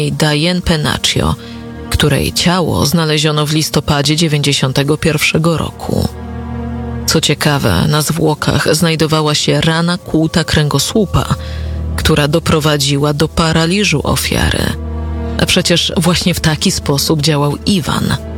niej Diane Pennacchio, której ciało znaleziono w listopadzie 1991 roku. Co ciekawe, na zwłokach znajdowała się rana kłuta kręgosłupa, która doprowadziła do paraliżu ofiary. A przecież właśnie w taki sposób działał Iwan.